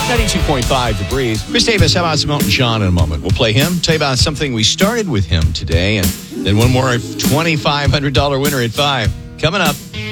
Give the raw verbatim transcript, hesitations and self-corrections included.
ninety-two point five The Breeze. Chris Davis, how about some Elton John in a moment? We'll play him, tell you about something we started with him today, and then one more twenty-five hundred dollars winner at five. Coming up.